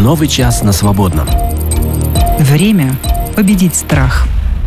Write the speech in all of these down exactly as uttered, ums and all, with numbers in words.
Новый час на свободном. Время победить страх.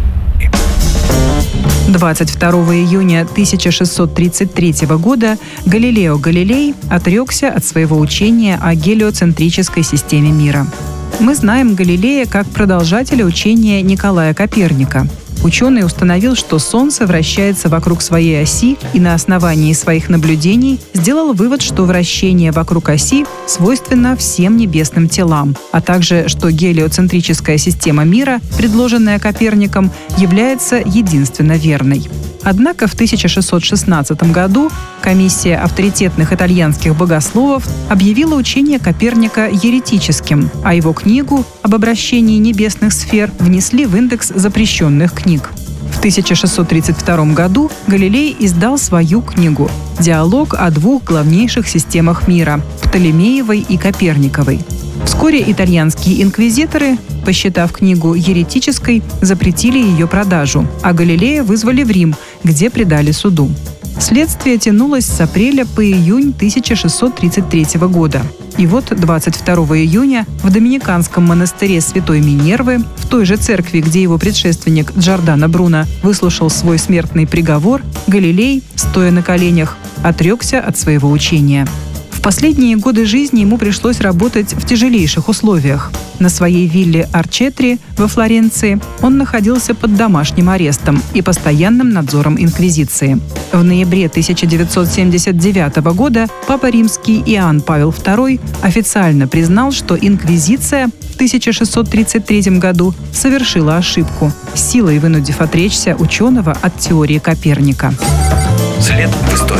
двадцать второго июня тысяча шестьсот тридцать третьего года Галилео Галилей отрекся от своего учения о гелиоцентрической системе мира. Мы знаем Галилея как продолжателя учения Николая Коперника. Ученый установил, что Солнце вращается вокруг своей оси и на основании своих наблюдений сделал вывод, что вращение вокруг оси свойственно всем небесным телам, а также, что гелиоцентрическая система мира, предложенная Коперником, является единственно верной. Однако в тысяча шестьсот шестнадцатом году комиссия авторитетных итальянских богословов объявила учение Коперника еретическим, а его книгу об обращении небесных сфер внесли в индекс запрещенных книг. В тысяча шестьсот тридцать втором году Галилей издал свою книгу «Диалог о двух главнейших системах мира – Птолемеевой и Коперниковой». Вскоре итальянские инквизиторы, посчитав книгу еретической, запретили ее продажу, а Галилея вызвали в Рим, где предали суду. Следствие тянулось с апреля по июнь тысяча шестьсот тридцать третьего года. И вот двадцать второго июня в доминиканском монастыре Святой Минервы, в той же церкви, где его предшественник Джордано Бруно выслушал свой смертный приговор, Галилей, стоя на коленях, отрекся от своего учения. В последние годы жизни ему пришлось работать в тяжелейших условиях. На своей вилле Арчетри во Флоренции он находился под домашним арестом и постоянным надзором инквизиции. В ноябре тысяча девятьсот семьдесят девятого года Папа Римский Иоанн Павел второй официально признал, что инквизиция в тысяча шестьсот тридцать третьем году совершила ошибку, силой вынудив отречься ученого от теории Коперника. След в истории.